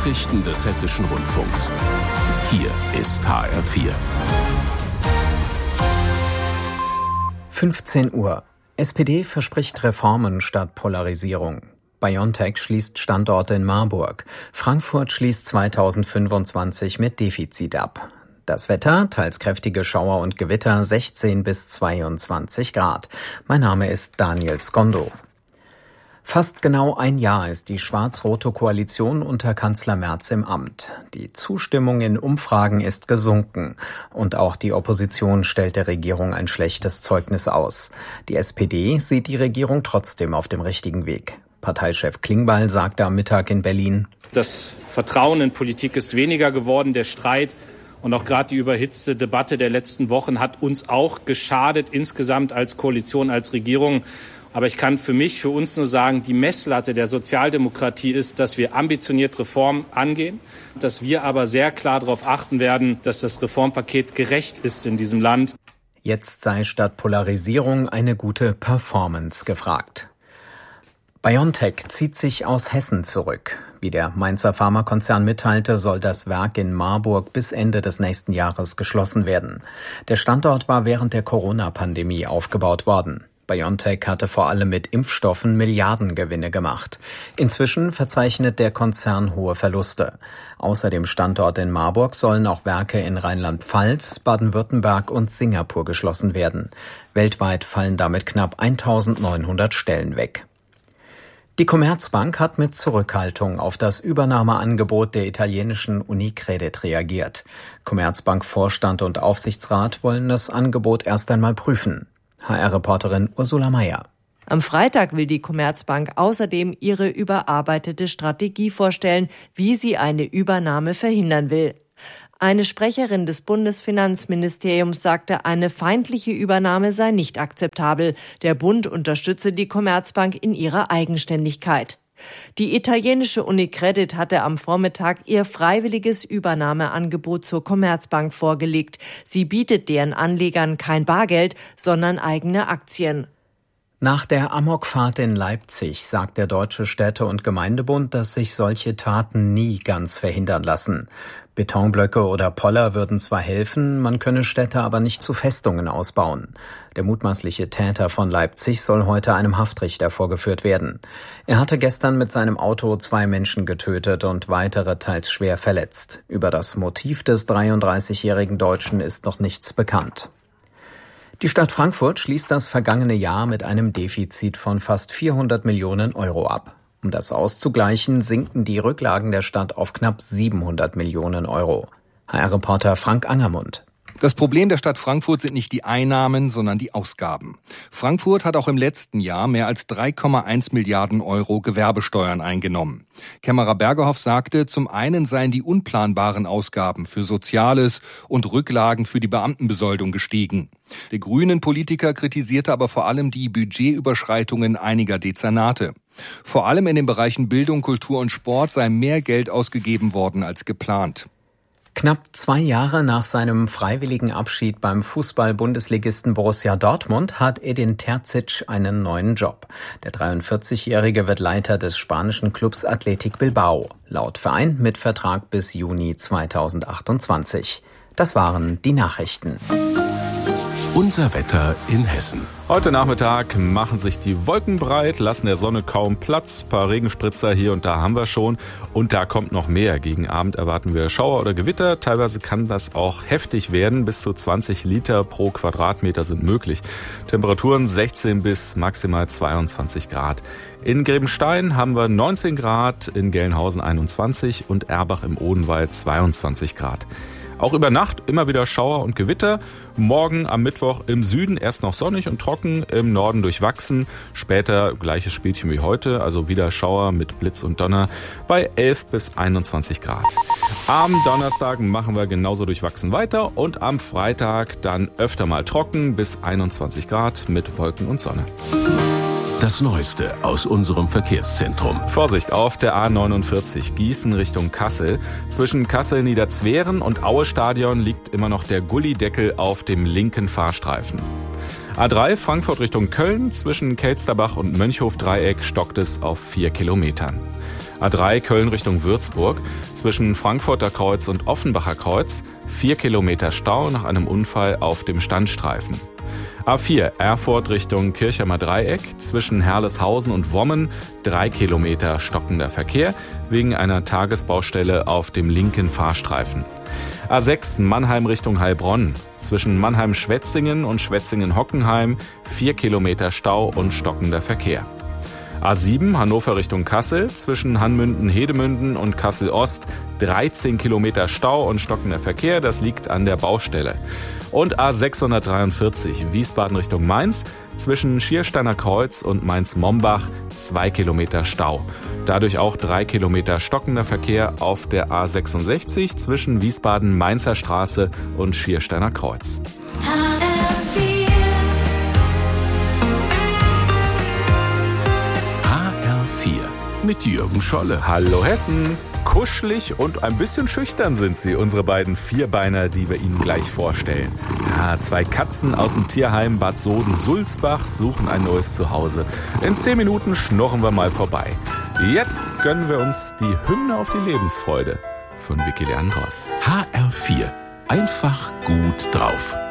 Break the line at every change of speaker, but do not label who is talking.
Nachrichten des Hessischen Rundfunks. Hier ist HR4.
15 Uhr. SPD verspricht Reformen statt Polarisierung. BioNTech schließt Standorte in Marburg. Frankfurt schließt 2025 mit Defizit ab. Das Wetter, teils kräftige Schauer und Gewitter, 16 bis 22 Grad. Mein Name ist Daniel Skondo. Fast genau ein Jahr ist die schwarz-rote Koalition unter Kanzler Merz im Amt. Die Zustimmung in Umfragen ist gesunken. Und auch die Opposition stellt der Regierung ein schlechtes Zeugnis aus. Die SPD sieht die Regierung trotzdem auf dem richtigen Weg. Parteichef Klingbeil sagte am Mittag in Berlin:
Das Vertrauen in Politik ist weniger geworden. Der Streit und auch gerade die überhitzte Debatte der letzten Wochen hat uns auch geschadet, insgesamt als Koalition, als Regierung. Aber ich kann für uns nur sagen, die Messlatte der Sozialdemokratie ist, dass wir ambitioniert Reformen angehen, dass wir aber sehr klar darauf achten werden, dass das Reformpaket gerecht ist in diesem Land.
Jetzt sei statt Polarisierung eine gute Performance gefragt. BioNTech zieht sich aus Hessen zurück. Wie der Mainzer Pharmakonzern mitteilte, soll das Werk in Marburg bis Ende des nächsten Jahres geschlossen werden. Der Standort war während der Corona-Pandemie aufgebaut worden. BioNTech hatte vor allem mit Impfstoffen Milliardengewinne gemacht. Inzwischen verzeichnet der Konzern hohe Verluste. Außer dem Standort in Marburg sollen auch Werke in Rheinland-Pfalz, Baden-Württemberg und Singapur geschlossen werden. Weltweit fallen damit knapp 1900 Stellen weg. Die Commerzbank hat mit Zurückhaltung auf das Übernahmeangebot der italienischen Unicredit reagiert. Commerzbank-Vorstand und Aufsichtsrat wollen das Angebot erst einmal prüfen. HR-Reporterin Ursula Mayer.
Am Freitag will die Commerzbank außerdem ihre überarbeitete Strategie vorstellen, wie sie eine Übernahme verhindern will. Eine Sprecherin des Bundesfinanzministeriums sagte, eine feindliche Übernahme sei nicht akzeptabel. Der Bund unterstütze die Commerzbank in ihrer Eigenständigkeit. Die italienische Unicredit hatte am Vormittag ihr freiwilliges Übernahmeangebot zur Commerzbank vorgelegt. Sie bietet deren Anlegern kein Bargeld, sondern eigene Aktien.
Nach der Amokfahrt in Leipzig sagt der Deutsche Städte- und Gemeindebund, dass sich solche Taten nie ganz verhindern lassen. Betonblöcke oder Poller würden zwar helfen, man könne Städte aber nicht zu Festungen ausbauen. Der mutmaßliche Täter von Leipzig soll heute einem Haftrichter vorgeführt werden. Er hatte gestern mit seinem Auto 2 Menschen getötet und weitere teils schwer verletzt. Über das Motiv des 33-jährigen Deutschen ist noch nichts bekannt. Die Stadt Frankfurt schließt das vergangene Jahr mit einem Defizit von fast 400 Millionen Euro ab. Um das auszugleichen, sinken die Rücklagen der Stadt auf knapp 700 Millionen Euro. HR-Reporter Frank Angermund.
Das Problem der Stadt Frankfurt sind nicht die Einnahmen, sondern die Ausgaben. Frankfurt hat auch im letzten Jahr mehr als 3,1 Milliarden Euro Gewerbesteuern eingenommen. Kämmerer Bergerhoff sagte, zum einen seien die unplanbaren Ausgaben für Soziales und Rücklagen für die Beamtenbesoldung gestiegen. Der grünen Politiker kritisierte aber vor allem die Budgetüberschreitungen einiger Dezernate. Vor allem in den Bereichen Bildung, Kultur und Sport sei mehr Geld ausgegeben worden als geplant.
Knapp 2 Jahre nach seinem freiwilligen Abschied beim Fußball-Bundesligisten Borussia Dortmund hat Edin Terzic einen neuen Job. Der 43-Jährige wird Leiter des spanischen Clubs Athletic Bilbao. Laut Verein mit Vertrag bis Juni 2028. Das waren die Nachrichten.
Unser Wetter in Hessen.
Heute Nachmittag machen sich die Wolken breit, lassen der Sonne kaum Platz. Ein paar Regenspritzer hier und da haben wir schon. Und da kommt noch mehr. Gegen Abend erwarten wir Schauer oder Gewitter. Teilweise kann das auch heftig werden. Bis zu 20 Liter pro Quadratmeter sind möglich. Temperaturen 16 bis maximal 22 Grad. In Grebenstein haben wir 19 Grad, in Gelnhausen 21 und Erbach im Odenwald 22 Grad. Auch über Nacht immer wieder Schauer und Gewitter. Morgen am Mittwoch im Süden erst noch sonnig und trocken, im Norden durchwachsen. Später gleiches Spielchen wie heute, also wieder Schauer mit Blitz und Donner bei 11 bis 21 Grad. Am Donnerstag machen wir genauso durchwachsen weiter und am Freitag dann öfter mal trocken bis 21 Grad mit Wolken und Sonne.
Das Neueste aus unserem Verkehrszentrum.
Vorsicht auf der A49 Gießen Richtung Kassel. Zwischen Kassel-Niederzweren und Aue-Stadion liegt immer noch der Gullideckel auf dem linken Fahrstreifen. A3 Frankfurt Richtung Köln. Zwischen Kelsterbach und Mönchhof-Dreieck stockt es auf 4 Kilometern. A3 Köln Richtung Würzburg. Zwischen Frankfurter Kreuz und Offenbacher Kreuz 4 Kilometer Stau nach einem Unfall auf dem Standstreifen. A4 Erfurt Richtung Kirchheimer Dreieck. Zwischen Herleshausen und Wommen 3 Kilometer stockender Verkehr wegen einer Tagesbaustelle auf dem linken Fahrstreifen. A6 Mannheim Richtung Heilbronn. Zwischen Mannheim-Schwetzingen und Schwetzingen-Hockenheim 4 Kilometer Stau und stockender Verkehr. A7 Hannover Richtung Kassel. Zwischen Hanmünden-Hedemünden und Kassel-Ost 13 Kilometer Stau und stockender Verkehr. Das liegt an der Baustelle. Und A643 Wiesbaden Richtung Mainz. Zwischen Schiersteiner Kreuz und Mainz-Mombach 2 Kilometer Stau. Dadurch auch 3 Kilometer stockender Verkehr auf der A66 zwischen Wiesbaden-Mainzer Straße und Schiersteiner Kreuz.
HR4 mit Jürgen Scholle.
Hallo Hessen! Kuschelig und ein bisschen schüchtern sind sie, unsere beiden Vierbeiner, die wir Ihnen gleich vorstellen. Ja, 2 Katzen aus dem Tierheim Bad Soden-Sulzbach suchen ein neues Zuhause. In 10 Minuten schnurren wir mal vorbei. Jetzt gönnen wir uns die Hymne auf die Lebensfreude von Vicky Leandros.
HR4. Einfach gut drauf.